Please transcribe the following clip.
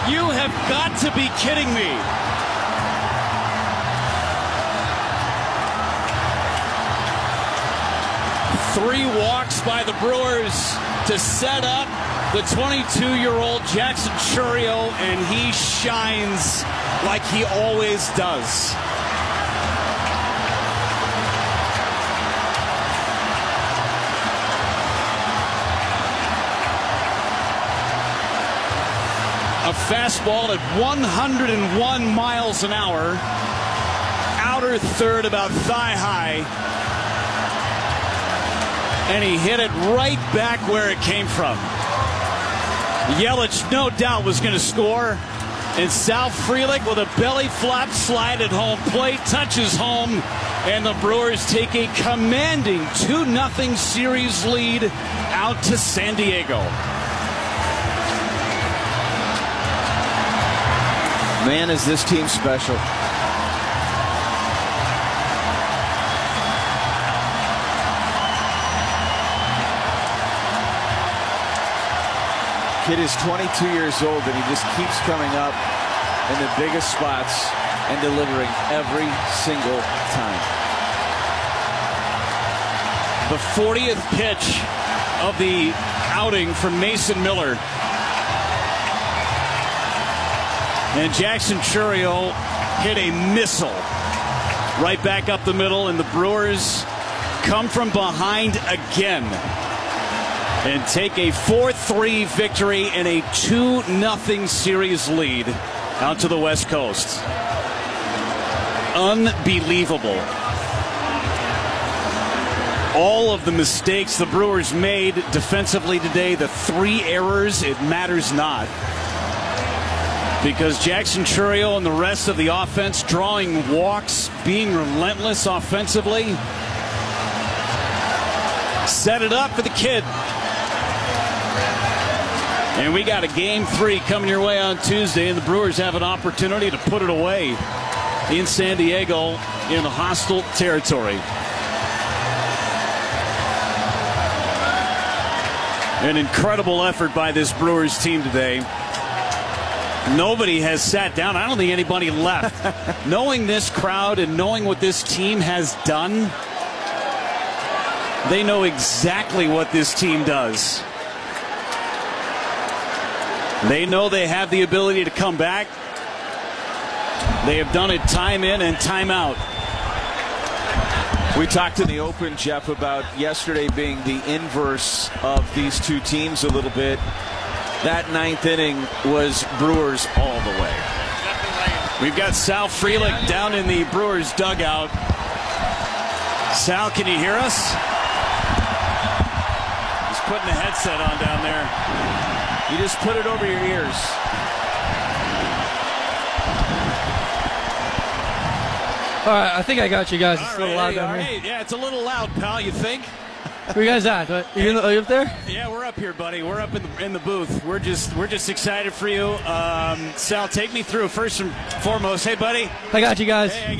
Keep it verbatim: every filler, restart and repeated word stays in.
You have got to be kidding me. Three walks by the Brewers to set up the twenty-two-year-old Jackson Chourio, and he shines like he always does. A fastball at one hundred one miles an hour, outer third about thigh high. And he hit it right back where it came from. Yelich, no doubt, was going to score. And Sal Frelick with a belly flop slide at home plate touches home. And the Brewers take a commanding two nothing series lead out to San Diego. Man, is this team special. Kid is twenty-two years old, and he just keeps coming up in the biggest spots and delivering every single time. The fortieth pitch of the outing from Mason Miller. And Jackson Chourio hit a missile right back up the middle, and the Brewers come from behind again and take a four three victory and a two nothing series lead out to the West Coast. Unbelievable. All of the mistakes the Brewers made defensively today, the three errors, it matters not. Because Jackson Chourio and the rest of the offense drawing walks, being relentless offensively, set it up for the kid. And we got a game three coming your way on Tuesday, and the Brewers have an opportunity to put it away in San Diego in the hostile territory. An incredible effort by this Brewers team today. Nobody has sat down. I don't think anybody left. Knowing this crowd and knowing what this team has done, they know exactly what this team does. They know they have the ability to come back. They have done it time in and time out. We talked in the open, Jeff, about yesterday being the inverse of these two teams a little bit. That ninth inning was Brewers all the way. We've got Sal Frelick down in the Brewers dugout. Sal, can you hear us? He's putting the headset on down there. You just put it over your ears. All right, I think I got you guys. It's All a little right, loud down hey, here. yeah, it's a little loud, pal. You think? Where you guys at? Are you, in the, are you up there? Yeah, we're up here, buddy. We're up in the in the booth. We're just we're just excited for you. Um, Sal, take me through first and foremost. Hey, buddy. I got you guys. Hey,